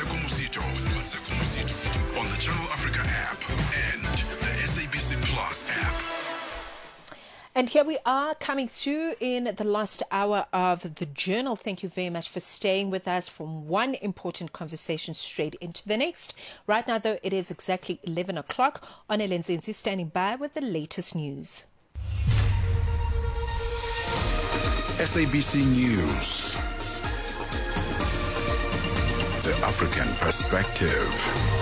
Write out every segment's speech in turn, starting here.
Mateko Musito on the Channel Africa app and the SABC Plus app. And here we are coming through in the last hour of the journal. Thank you very much for staying with us from one important conversation straight into the next. Right now, though, it is exactly 11 o'clock. Onele Nzinzi standing by with the latest news. SABC News. The African Perspective.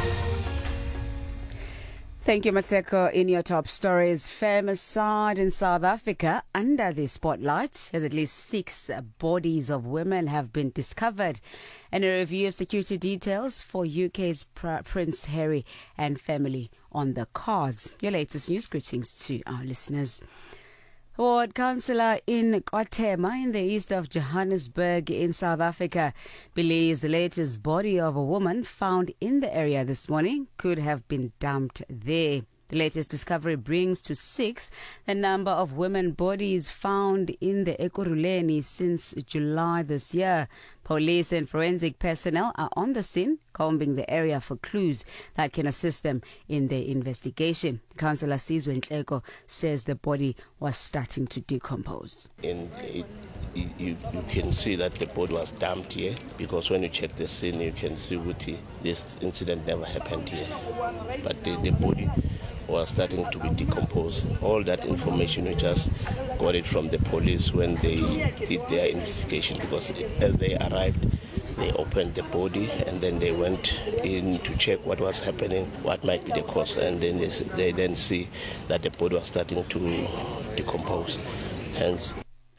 Thank you, Mateko. In your top stories, femicide in South Africa under the spotlight as at least 6 bodies of women have been discovered. And a review of security details for UK's Prince Harry and family on the cards. Your latest news. Greetings to our listeners. Ward councillor in KwaThema in the east of Johannesburg in South Africa believes the latest body of a woman found in the area this morning could have been dumped there. The latest discovery brings to 6 the number of women bodies found in the Ekurhuleni since July this year. Police and forensic personnel are on the scene, combing the area for clues that can assist them in their investigation. Councillor Sizwe Ntleko says the body was starting to decompose. You can see that the body was dumped here, because when you check the scene, you can see that this incident never happened here. But the body was starting to be decomposed. All that information, we just got it from the police when they did their investigation, because as they arrived, they opened the body and then they went in to check what was happening, what might be the cause, and then they then see that the body was starting to decompose. Hence,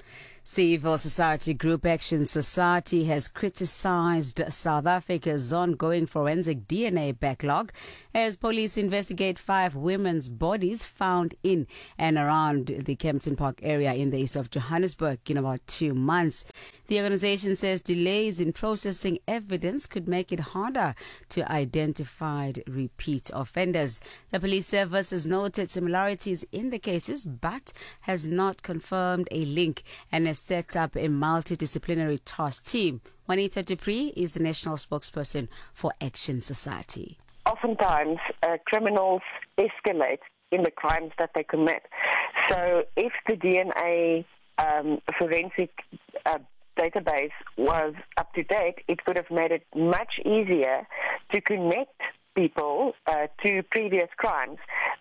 Civil society group Action Society has criticised South Africa's ongoing forensic DNA backlog as police investigate 5 women's bodies found in and around the Kempton Park area in the east of Johannesburg in about 2 months. The organisation says delays in processing evidence could make it harder to identify repeat offenders. The police service has noted similarities in the cases but has not confirmed a link and has set up a multidisciplinary task team. Juanita Dupree is the national spokesperson for Action Society. Oftentimes, criminals escalate in the crimes that they commit. So if the DNA forensic database was up to date, it would have made it much easier to connect people to previous crimes.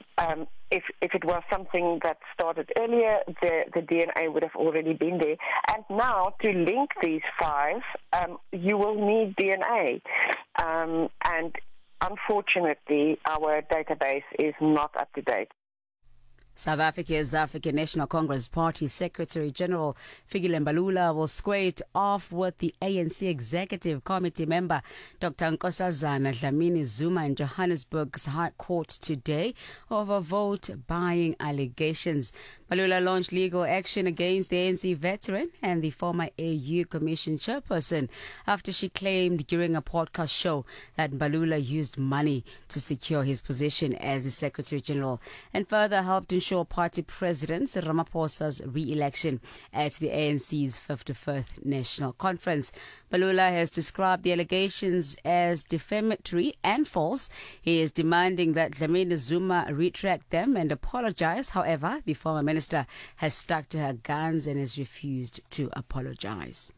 If it was something that started earlier, the DNA would have already been there. And now, to link these 5, you will need DNA. And unfortunately, our database is not up to date. South Africa's African National Congress Party Secretary General Fikile Mbalula will square it off with the ANC Executive Committee member Dr. Nkosazana Dlamini-Zuma in Johannesburg's High Court today over vote-buying allegations. Mbalula launched legal action against the ANC veteran and the former AU Commission chairperson after she claimed during a podcast show that Mbalula used money to secure his position as the Secretary General and further helped ensure party president Ramaphosa's re-election at the ANC's 55th National Conference. Mbalula has described the allegations as defamatory and false. He is demanding that Dlamini-Zuma retract them and apologize. However, the former minister has stuck to her guns and has refused to apologize.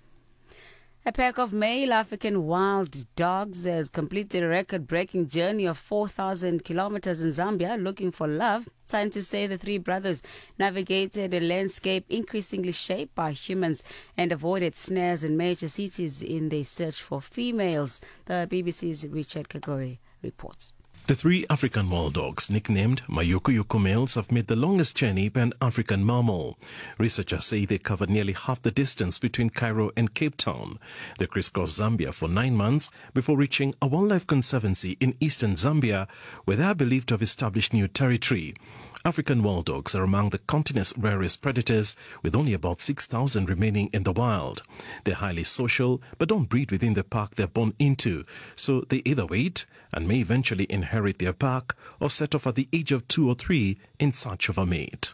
A pack of male African wild dogs has completed a record-breaking journey of 4,000 kilometers in Zambia looking for love. Scientists say the 3 brothers navigated a landscape increasingly shaped by humans and avoided snares in major cities in their search for females. The BBC's Richard Kagore reports. The 3 African wild dogs, nicknamed Mayoko males, have made the longest journey by an African mammal. Researchers say they covered nearly half the distance between Cairo and Cape Town. They crisscrossed Zambia for 9 months before reaching a wildlife conservancy in eastern Zambia, where they are believed to have established new territory. African wild dogs are among the continent's rarest predators, with only about 6,000 remaining in the wild. They're highly social, but don't breed within the pack they're born into, so they either wait and may eventually inherit their pack or set off at the age of 2 or 3 in search of a mate.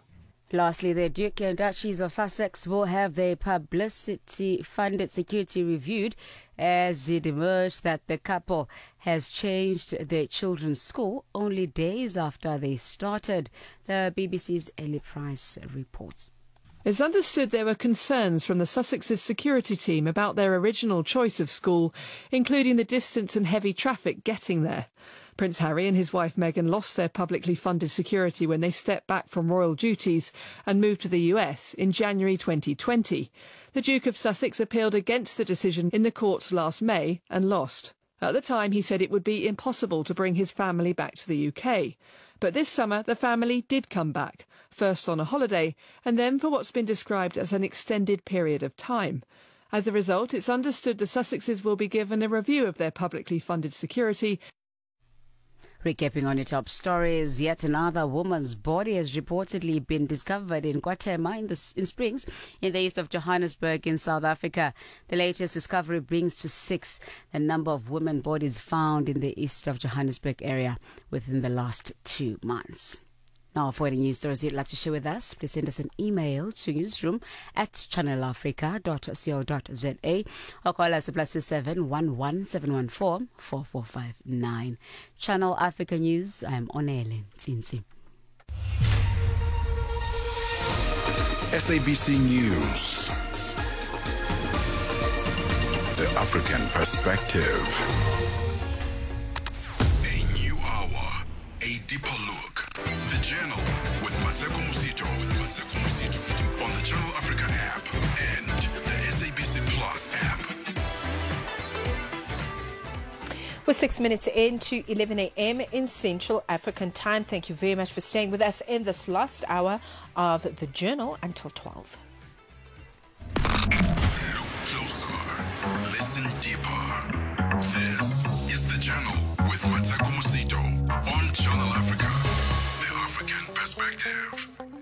Lastly, the Duke and Duchess of Sussex will have their publicity-funded security reviewed as it emerged that the couple has changed their children's school only days after they started. The BBC's Ellie Price reports. It's understood there were concerns from the Sussex's security team about their original choice of school, including the distance and heavy traffic getting there. Prince Harry and his wife Meghan lost their publicly funded security when they stepped back from royal duties and moved to the US in January 2020. The Duke of Sussex appealed against the decision in the courts last May and lost. At the time, he said it would be impossible to bring his family back to the UK. But this summer, the family did come back, first on a holiday and then for what's been described as an extended period of time. As a result, it's understood the Sussexes will be given a review of their publicly funded security. Recapping on your top stories, yet another woman's body has reportedly been discovered in KwaThema in Springs, in the east of Johannesburg in South Africa. The latest discovery brings to 6 the number of women bodies found in the east of Johannesburg area within the last 2 months. Now, for any news stories you'd like to share with us, please send us an email to newsroom@channelafrica.co.za or call us at +27 11 714 4459. Channel Africa News, I'm Onele Tsinsi. SABC News. The African Perspective. A new hour, a deeper look. The Journal with Mateko Musito. On the Channel Africa app and the SABC Plus app. We're 6 minutes into 11 a.m. in Central African time. Thank you very much for staying with us in this last hour of the Journal until 12. Look closer. Listen deeper. This is the Journal with Mateko Musito on Channel Africa. The African Perspective.